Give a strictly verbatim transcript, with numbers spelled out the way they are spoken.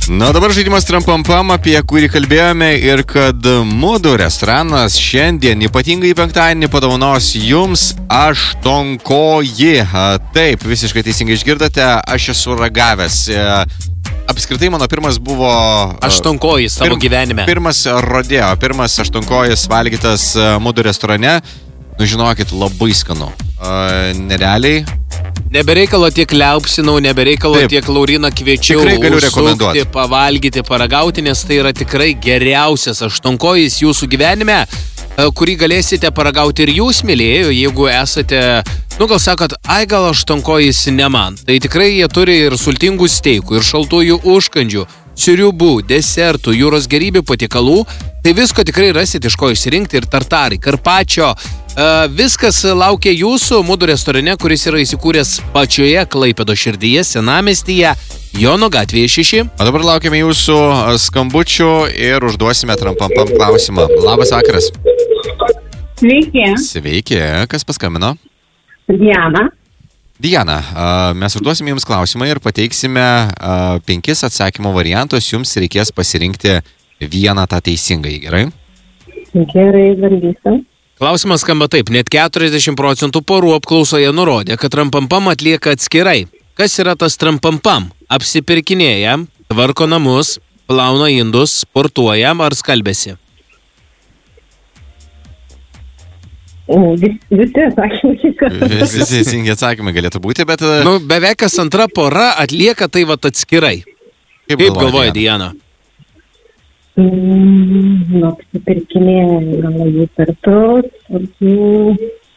Na, dabar žaidimas Trampampam, apie kurį kalbėjome ir kad Mudu restoranas šiandien ypatingai penktadienį padovanos jums aštuonkoji. Taip, visiškai teisingai išgirdote, aš esu ragavęs. Apskritai mano pirmas buvo... Aštuonkojis savo pirm, gyvenime. Pirmas rodeo, pirmas aštuonkojis valgytas Mudu restorane. Nu, žinokit, labai skanu. Uh, nerealiai. Nebereikalo tiek liaupsinau, nebereikalo Taip. tiek Lauriną kviečiau užsukti, pavalgyti, paragauti, nes tai yra tikrai geriausias aštuonkojis jūsų gyvenime, kurį galėsite paragauti ir jūs, mylėjai, jeigu esate, nu gal sakot, ai gal aštuonkojis ne man. Tai tikrai jie turi ir sultingų steikų, ir šaltųjų užkandžių, sriubų, desertų, jūros gerybių patiekalų. Tai visko tikrai rasit iš ko išsirinkti, ir tartarai, karpačio. Uh, viskas laukia jūsų Mudu restorane, kuris yra įsikūręs pačioje Klaipėdos širdyje, Senamiestyje, Jono gatvėje šeši. O dabar laukiame jūsų skambučių ir užduosime Trampampam klausimą. Labas vakaras. Sveiki. Sveiki. Kas paskambino? Diana. Diana, uh, mes užduosime jums klausimą ir pateiksime uh, penkis atsakymo variantus. Jums reikės pasirinkti vieną tą teisingai, gerai? Gerai, valdysim. Klausimas skamba taip. Net keturiasdešimt procentų porų apklausoje nurodė, kad Trampampam atlieka atskirai. Kas yra tas Trampampam? Apsipirkinėja, tvarko namus, plauna indus, sportuoja ar skalbėsi? Vis, visi atsakymai. Visi teisingi atsakymai galėtų būti, bet... Nu, beveik kas antra pora atlieka tai vat atskirai. Kaip, Kaip galvoja Diana? Mm, nu, apsipirkinėja gal jų per tos, ar jų...